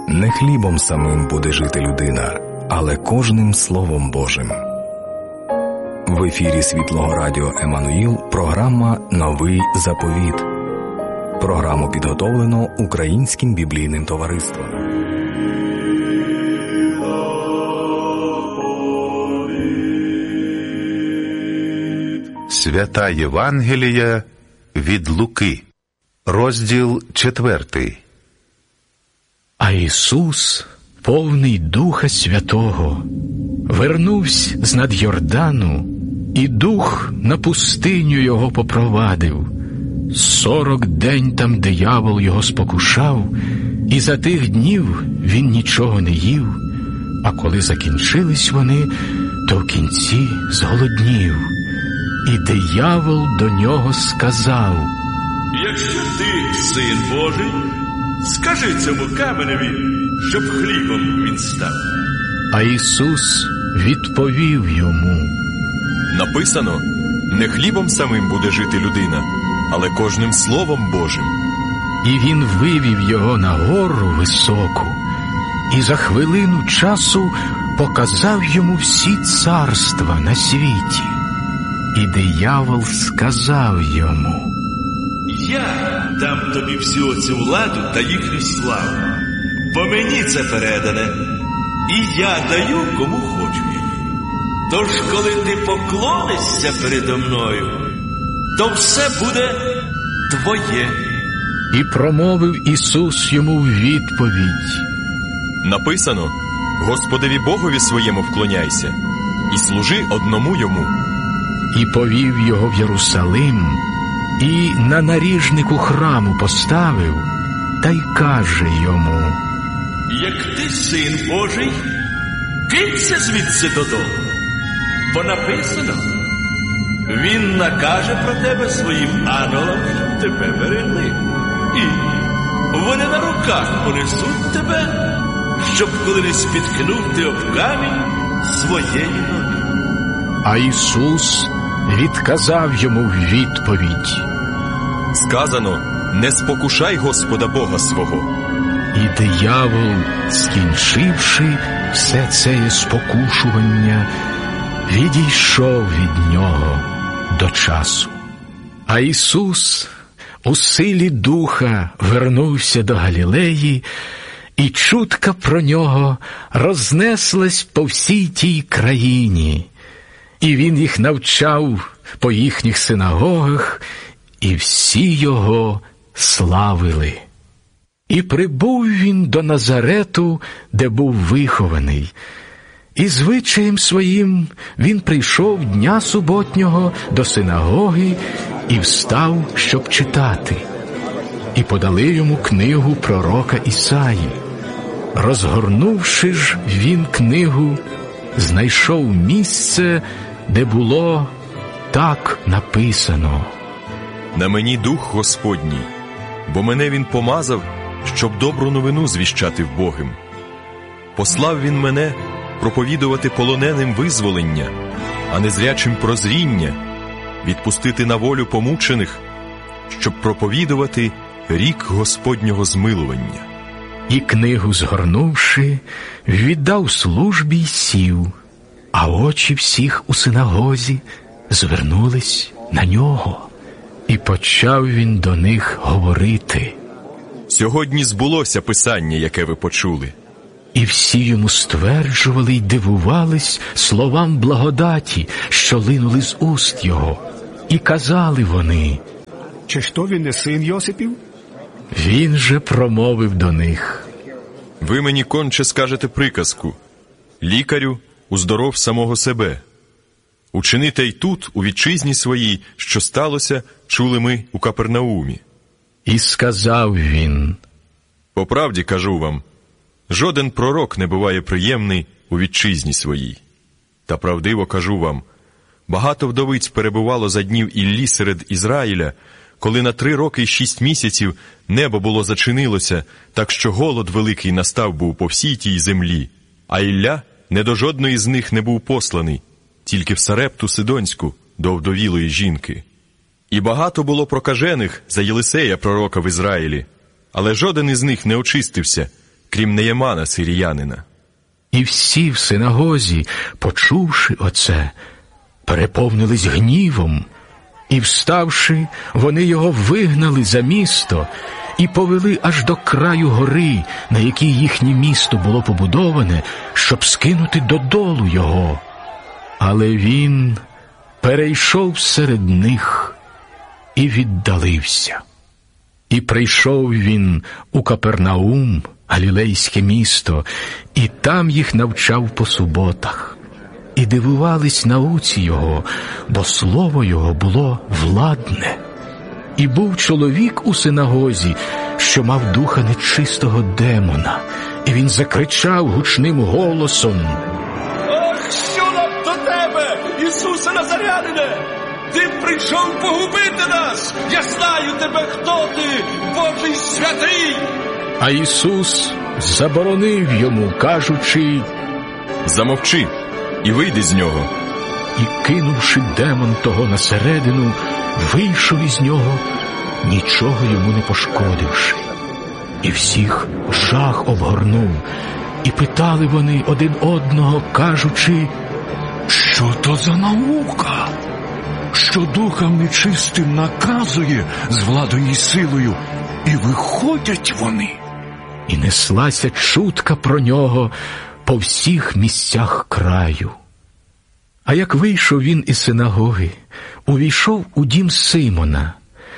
Не хлібом самим буде жити людина, але кожним Словом Божим. В ефірі Світлого Радіо Еммануїл програма «Новий заповіт». Програму підготовлено Українським біблійним товариством. Свята Євангелія від Луки. Розділ 4. А Ісус, повний Духа Святого, вернувся з-над Йордану, і Дух на пустиню його попровадив. 40 день там диявол його спокушав, і за тих днів він нічого не їв. А коли закінчились вони, то в кінці зголоднів. І диявол до нього сказав: «Якщо ти син Божий, скажи цьому каменеві, щоб хлібом він став». А Ісус відповів йому: Написано, не хлібом самим буде жити людина, але кожним Словом Божим. І він вивів його на гору високу, і за хвилину часу показав йому всі царства на світі. І диявол сказав йому: «Я дам тобі всю оцю владу та їхню славу, бо мені це передане, і я даю кому хочу її. Тож, коли ти поклонишся передо мною, то все буде твоє». І промовив Ісус йому в відповідь: Написано, Господеві Богові своєму вклоняйся, і служи одному йому. І повів його в Єрусалим, і на наріжнику храму поставив, та й каже йому: «Як ти син Божий, кинься звідси додому, бо написано, він накаже про тебе своїм ангелам, щоб тебе берегли, і вони на руках понесуть тебе, щоб коли не спіткнув ти об камінь своєї ноги». А Ісус відказав йому в відповідь: Сказано, не спокушай Господа Бога свого. І диявол, скінчивши все це спокушування, відійшов від нього до часу. А Ісус у силі Духа вернувся до Галілеї, і чутка про нього рознеслась по всій тій країні. І він їх навчав по їхніх синагогах, і всі його славили. І прибув він до Назарету, де був вихований. І звичаєм своїм він прийшов дня суботнього до синагоги і встав, щоб читати. І подали йому книгу пророка Ісаї. Розгорнувши ж він книгу, знайшов місце, де було так написано: На мені Дух Господній, бо мене Він помазав, щоб добру новину звіщати вбогим. Послав Він мене проповідувати полоненим визволення, а незрячим прозріння, відпустити на волю помучених, щоб проповідувати рік Господнього змилування. І книгу згорнувши, віддав службі й сів, а очі всіх у синагозі звернулись на нього. І почав він до них говорити: Сьогодні збулося Писання, яке ви почули. І всі йому стверджували й дивувались словам благодаті, що линули з уст його. І казали вони: Чи ж то він не син Йосипів? Він же промовив до них: Ви мені конче скажете приказку: лікарю, уздоров самого себе. Учините й тут, у вітчизні своїй, що сталося, чули ми у Капернаумі. І сказав він: По правді кажу вам, жоден пророк не буває приємний у вітчизні своїй. Та правдиво кажу вам, багато вдовиць перебувало за днів Іллі серед Ізраїля, коли на 3 роки й 6 місяців небо було зачинилося, так що голод великий настав був по всій тій землі. А Ілля не до жодної з них не був посланий, тільки в Сарепту Сидонську, до вдовілої жінки. І багато було прокажених за Єлисея пророка в Ізраїлі, але жоден із них не очистився, крім Неємана сиріянина. І всі в синагозі, почувши оце, переповнились гнівом, і, вставши, вони його вигнали за місто і повели аж до краю гори, на якій їхнє місто було побудоване, щоб скинути додолу його. Але він перейшов серед них і віддалився. І прийшов він у Капернаум, галілейське місто, і там їх навчав по суботах. І дивувались науці його, бо слово його було владне. І був чоловік у синагозі, що мав духа нечистого демона, і він закричав гучним голосом: «Ах, що нам до тебе, Ісусе Назарянине? Ти прийшов погубити нас! Я знаю тебе, хто ти, Божий святий!» А Ісус заборонив йому, кажучи: «Замовчи і вийди з нього». І, кинувши демон того на середину, вийшов із нього, нічого йому не пошкодивши. І всіх жах обгорнув, і питали вони один одного, кажучи: Що то за наука? Що духам нечистим наказує з владою і силою, і виходять вони. І неслася чутка про нього по всіх місцях краю. А як вийшов він із синагоги, увійшов у дім Симона.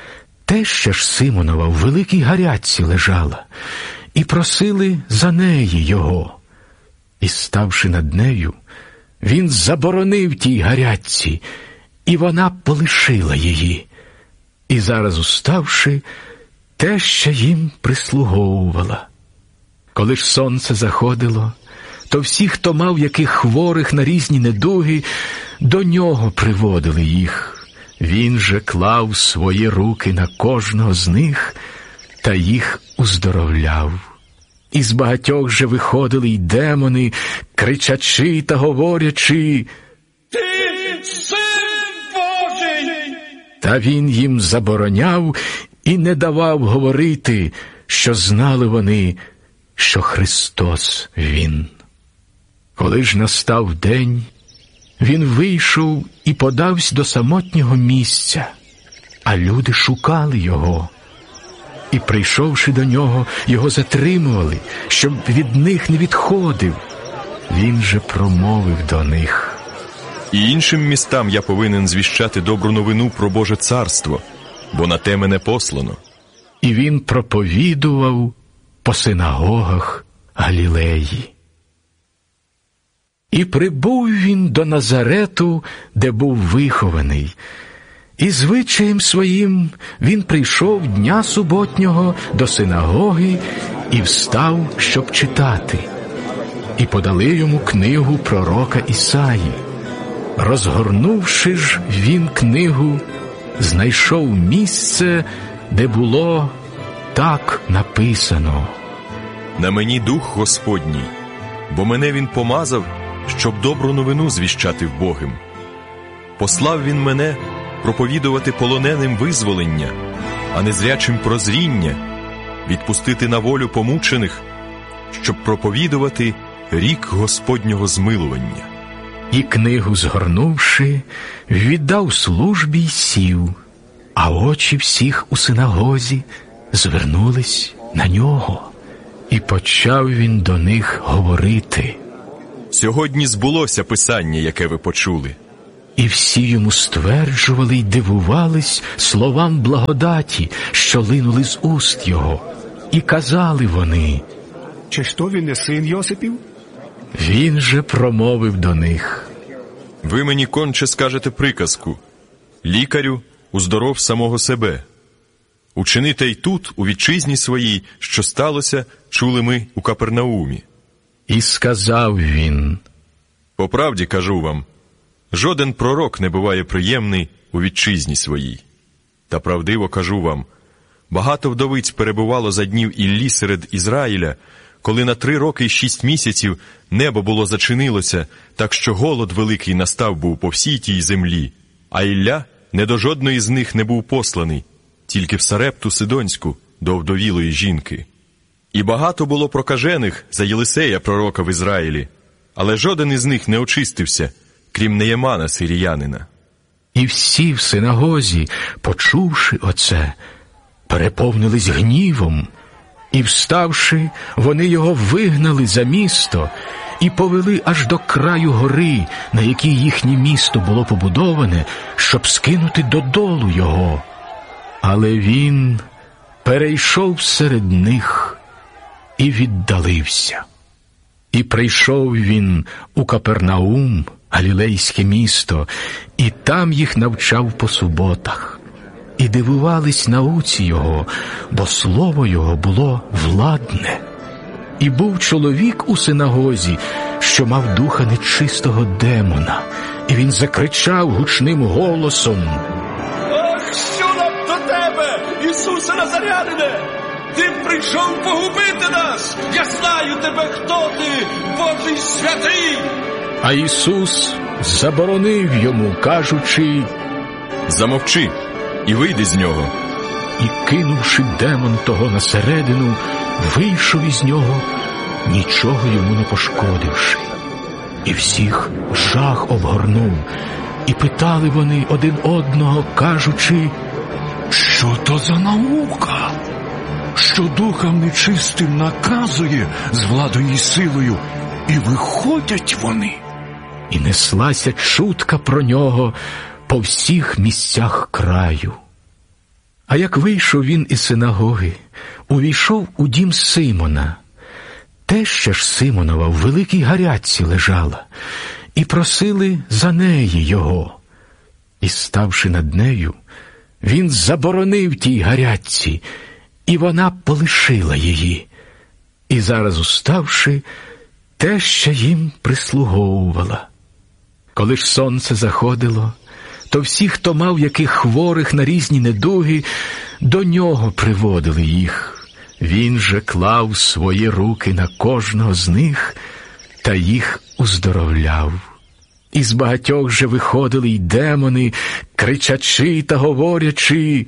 Теща ж Симонова в великій гарячці лежала, і просили за неї його. І, ставши над нею, він заборонив тій гарячці, і вона полишила її. І зараз, уставши, теща їм прислуговувала. Коли ж сонце заходило, то всі, хто мав яких хворих на різні недуги, до нього приводили їх. Він же клав свої руки на кожного з них та їх уздоровляв. І з багатьох же виходили й демони, кричачи та говорячи: «Ти Син Божий!» Та він їм забороняв і не давав говорити, що знали вони, що Христос Він. Коли ж настав день, він вийшов і подався до самотнього місця, а люди шукали його. І, прийшовши до нього, його затримували, щоб від них не відходив. Він же промовив до них: І іншим містам я повинен звіщати добру новину про Боже царство, бо на те мене послано. І він проповідував по синагогах Галілеї. І прибув він до Назарету, де був вихований. І звичаєм своїм він прийшов дня суботнього до синагоги і встав, щоб читати. І подали йому книгу пророка Ісаї. Розгорнувши ж він книгу, знайшов місце, де було так написано: На мені Дух Господній, бо мене Він помазав, щоб добру новину звіщати вбогим. Послав Він мене проповідувати полоненим визволення, а незрячим прозріння, відпустити на волю помучених, щоб проповідувати рік Господнього змилування. І книгу згорнувши, віддав службі й сів, а очі всіх у синагозі звернулись на нього. І почав він до них говорити: Сьогодні збулося Писання, яке ви почули. І всі йому стверджували й дивувались словам благодаті, що линули з уст його. І казали вони: Чи ж то він не син Йосипів? Він же промовив до них: Ви мені конче скажете приказку: лікарю, уздоров самого себе. Учини те й тут, у вітчизні своїй, що сталося, чули ми у Капернаумі. І сказав він: По правді кажу вам, жоден пророк не буває приємний у вітчизні своїй. Та правдиво кажу вам, багато вдовиць перебувало за днів Іллі серед Ізраїля, коли на 3 роки й 6 місяців небо було зачинилося, так що голод великий настав був по всій тій землі, а Ілля не до жодної з них не був посланий, тільки в Сарепту Сидонську, до вдовілої жінки. І багато було прокажених за Єлисея, пророка в Ізраїлі, але жоден із них не очистився, крім Неємана, сиріянина. І всі в синагозі, почувши оце, переповнились гнівом, і, вставши, вони його вигнали за місто і повели аж до краю гори, на якій їхнє місто було побудоване, щоб скинути додолу його. Але він перейшов серед них і віддалився. І прийшов він у Капернаум, галілейське місто, і там їх навчав по суботах. І дивувались науці його, бо слово його було владне. І був чоловік у синагозі, що мав духа нечистого демона, і він закричав гучним голосом: «Ах, що нам до тебе, Ісусе Назарянине? Ти прийшов погубити нас! Я знаю тебе, хто ти, Божий святий!» А Ісус заборонив йому, кажучи: «Замовчи і вийди з нього». І, кинувши демон того на середину, вийшов із нього, нічого йому не пошкодивши. І всіх жах обгорнув, і питали вони один одного, кажучи: Що то за наука? Що духам нечистим наказує з владою і силою, і виходять вони. І неслася чутка про нього по всіх місцях краю. А як вийшов він із синагоги, увійшов у дім Симона. Теща ж Симонова в великій гарячці лежала, і просили за неї його. І, ставши над нею, він заборонив тій гарячці, і вона полишила її. І зараз, уставши, теща їм прислуговувала. Коли ж сонце заходило, то всі, хто мав яких хворих на різні недуги, до нього приводили їх. Він же клав свої руки на кожного з них та їх уздоровляв. І з багатьох же виходили й демони, кричачи та говорячи: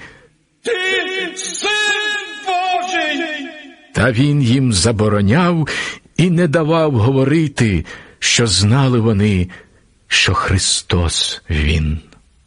«Ти Син Божий!» Та він їм забороняв і не давав говорити, що знали вони, що Христос Він.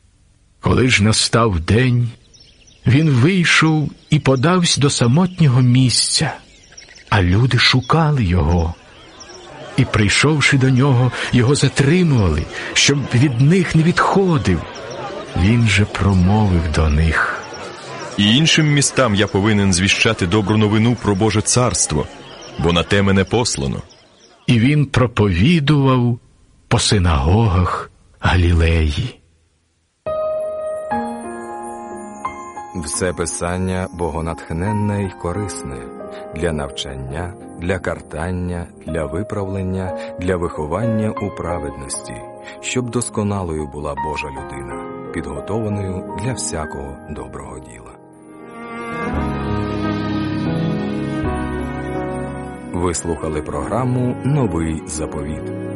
Коли ж настав день, він вийшов і подався до самотнього місця, а люди шукали його. І, прийшовши до нього, його затримували, щоб від них не відходив. Він же промовив до них: І іншим містам я повинен звіщати добру новину про Боже царство, бо на те мене послано. І він проповідував по синагогах Галілеї. Все писання богонатхненне й корисне для навчання, для картання, для виправлення, для виховання у праведності, щоб досконалою була Божа людина, підготованою для всякого доброго діла. Ви слухали програму «Новий заповіт».